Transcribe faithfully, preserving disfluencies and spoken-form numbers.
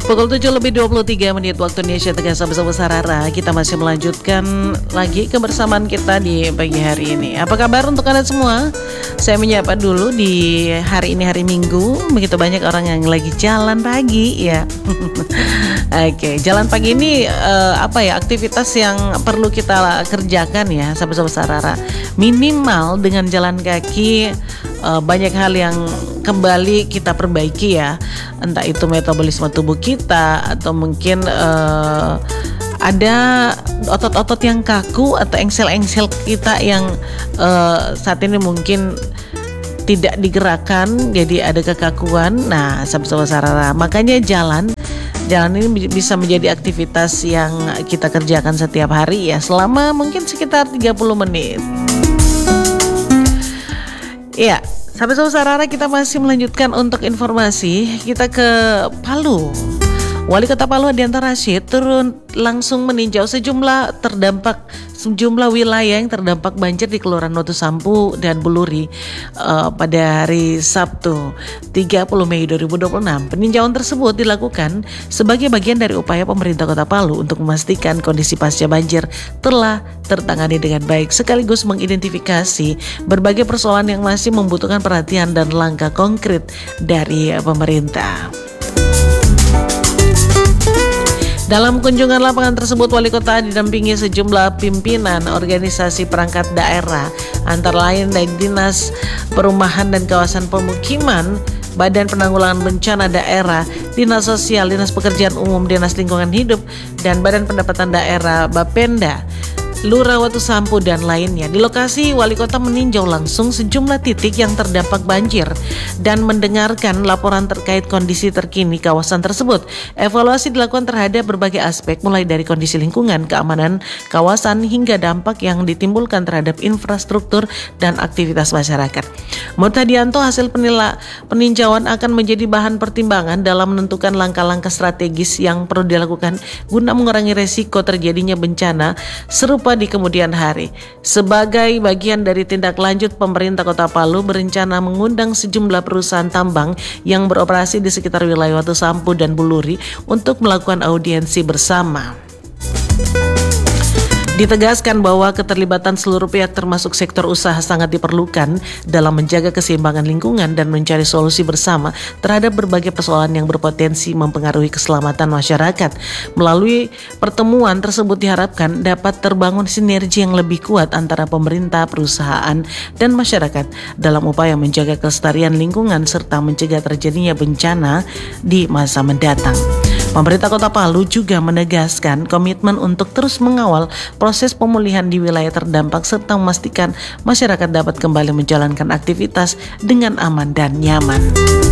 Pukul tujuh lebih dua puluh tiga menit waktu Indonesia Tengah. Sahabat-sahabat Sarara, kita masih melanjutkan lagi kebersamaan kita di pagi hari ini. Apa kabar untuk Anda semua? Saya menyapa dulu di hari ini, hari Minggu. Begitu banyak orang yang lagi jalan pagi ya. Oke, jalan pagi ini uh, apa ya, aktivitas yang perlu kita kerjakan ya sahabat-sahabat Sarara. Minimal dengan jalan kaki uh, banyak hal yang kembali kita perbaiki ya. Entah itu metabolisme tubuh kita atau mungkin uh, ada otot-otot yang kaku atau engsel-engsel kita yang uh, saat ini mungkin tidak digerakkan, jadi ada kekakuan. Nah, sahabat-sahabat Sarara, makanya jalan Jalan ini bisa menjadi aktivitas yang kita kerjakan setiap hari ya, selama mungkin sekitar tiga puluh menit. Ya, sahabat-sahabat Sarara, kita masih melanjutkan untuk informasi. Kita ke Palu. Wali Kota Palu Hadianto Rashid turun langsung meninjau sejumlah terdampak sejumlah wilayah yang terdampak banjir di Kelurahan Watu Sampu dan Buluri uh, pada hari Sabtu tiga puluh Mei dua ribu dua puluh enam. Peninjauan tersebut dilakukan sebagai bagian dari upaya pemerintah Kota Palu untuk memastikan kondisi pasca banjir telah tertangani dengan baik, sekaligus mengidentifikasi berbagai persoalan yang masih membutuhkan perhatian dan langkah konkret dari pemerintah. Dalam kunjungan lapangan tersebut, Wali Kota didampingi sejumlah pimpinan organisasi perangkat daerah, antara lain dari Dinas Perumahan dan Kawasan Pemukiman, Badan Penanggulangan Bencana Daerah, Dinas Sosial, Dinas Pekerjaan Umum, Dinas Lingkungan Hidup, dan Badan Pendapatan Daerah Bapenda, Lurah Watu Sampu, dan lainnya. Di lokasi, Wali Kota meninjau langsung sejumlah titik yang terdampak banjir dan mendengarkan laporan terkait kondisi terkini kawasan tersebut. Evaluasi dilakukan terhadap berbagai aspek, mulai dari kondisi lingkungan, keamanan kawasan, hingga dampak yang ditimbulkan terhadap infrastruktur dan aktivitas masyarakat. Menurut Hadianto, hasil penila, peninjauan akan menjadi bahan pertimbangan dalam menentukan langkah-langkah strategis yang perlu dilakukan guna mengurangi resiko terjadinya bencana serupa di kemudian hari. Sebagai bagian dari tindak lanjut, pemerintah Kota Palu berencana mengundang sejumlah perusahaan tambang yang beroperasi di sekitar wilayah Watu Sampu dan Buluri untuk melakukan audiensi bersama. Ditegaskan bahwa keterlibatan seluruh pihak termasuk sektor usaha sangat diperlukan dalam menjaga keseimbangan lingkungan dan mencari solusi bersama terhadap berbagai persoalan yang berpotensi mempengaruhi keselamatan masyarakat. Melalui pertemuan tersebut diharapkan dapat terbangun sinergi yang lebih kuat antara pemerintah, perusahaan, dan masyarakat dalam upaya menjaga kelestarian lingkungan serta mencegah terjadinya bencana di masa mendatang. Pemerintah Kota Palu juga menegaskan komitmen untuk terus mengawal proses pemulihan di wilayah terdampak serta memastikan masyarakat dapat kembali menjalankan aktivitas dengan aman dan nyaman.